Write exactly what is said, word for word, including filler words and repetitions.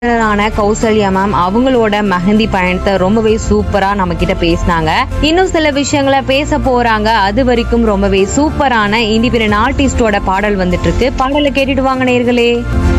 ஆன கௌசல்யா மேம் அவங்களோட மெஹந்தி பயணத்தை ரொம்பவே சூப்பரா நம்ம கிட்ட பேசினாங்க. இன்னும் சில விஷயங்களை பேச போறாங்க. அது வரைக்கும் ரொம்பவே சூப்பரான இண்டிபெண்டன்ட் ஆர்டிஸ்டோட பாடல் வந்துட்டு இருக்கு. பாடலை கேட்டுட்டு வாங்க நேயர்களே.